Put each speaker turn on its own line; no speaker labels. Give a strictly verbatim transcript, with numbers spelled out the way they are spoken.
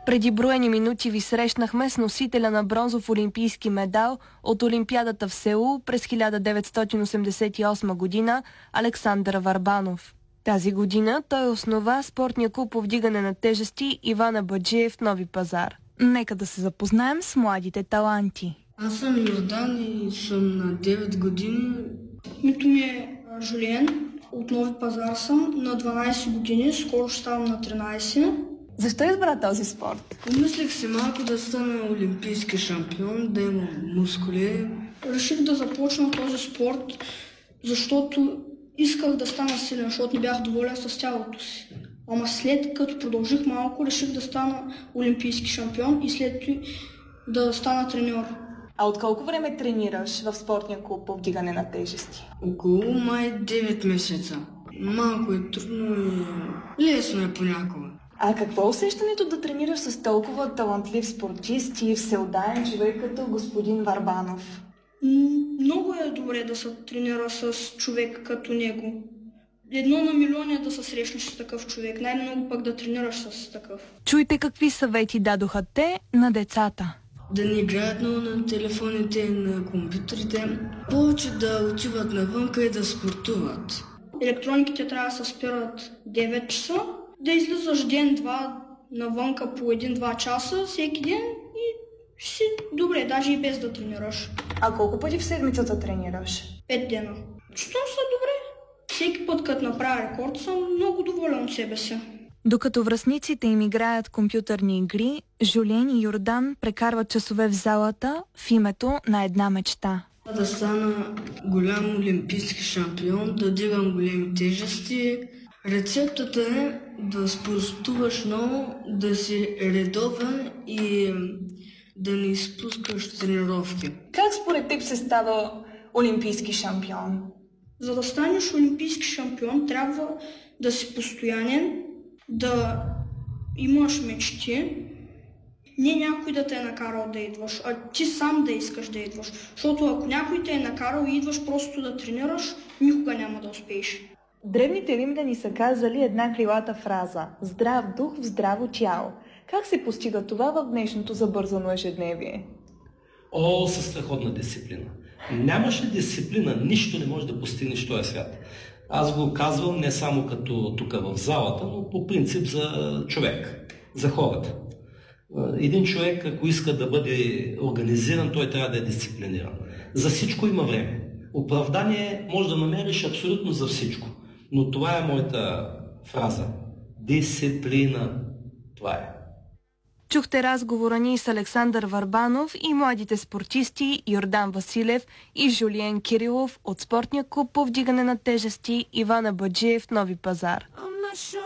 Преди броени минути ви срещнахме с носителя на бронзов олимпийски медал от Олимпиадата в Сеул през хиляда деветстотин осемдесет и осма година Александър Върбанов. Тази година той основа спортния клуб по вдигане на тежести Иван Абаджиев в Нови пазар. Нека да се запознаем с младите таланти.
Аз съм Йордан и съм на девет години. Името ми е Жулиен, от Нови пазар съм, на дванайсет години, скоро ще ставам на тринайсет.
Защо избра този спорт?
Помислих си малко да стана олимпийски шампион, да имам мускули. Реших да започна този спорт, защото исках да стана силен, защото не бях доволен с тялото си. Ама след като продължих малко, реших да стана олимпийски шампион и след това да стана треньор.
А от колко време тренираш в спортния клуб по вдигане на тежести?
Около май девет месеца. Малко е трудно и лесно е понякога.
А какво е усещането да тренираш с толкова талантлив спортист и всеотдаен човек като господин Върбанов?
Много е добре да се тренира с човек като него. Едно на милион е да се срещнеш с такъв човек, най-много пък да тренираш с такъв.
Чуйте какви съвети дадоха те на децата.
Да не играят много на телефоните, на компютрите, повече да отиват навънка и да спортуват. Електрониките трябва да се спират девет часа, да излизаш ден-два навънка по един-два часа всеки ден и ще си добре, даже и без да тренираш.
А колко пъти в седмицата тренираш?
Пет дена. Щом са добре. Всеки път, като направя рекорд, съм много доволен от себе си.
Докато връстниците им играят компютърни игри, Жулиен и Йордан прекарват часове в залата в името на една мечта.
Да стана голям олимпийски шампион, да дигам големи тежести. Рецептата е да спортуваш много, да си редовен и да не изпускаш тренировки.
Как според теб се става олимпийски шампион?
За да станеш олимпийски шампион, трябва да си постоянен, да имаш мечти, не някой да те е накарал да идваш, а ти сам да искаш да идваш. Защото ако някой те е накарал и идваш просто да тренираш, никога няма да успееш.
Древните римляни са казали една крилата фраза – здрав дух в здраво тяло. Как се постига това в днешното забързано ежедневие?
О, със страхотна дисциплина. Нямаш ли дисциплина, нищо не може да постигнеш в този свят. Аз го казвам не само като тук в залата, но по принцип за човек, за хората. Един човек, ако иска да бъде организиран, той трябва да е дисциплиниран. За всичко има време. Оправдание може да намериш абсолютно за всичко. Но това е моята фраза. Дисциплина. Това е.
Чухте разговора ни с Александър Върбанов и младите спортисти Йордан Василев и Жулиен Кирилов от спортния клуб по вдигане на тежести Иван Абаджиев в Нови пазар.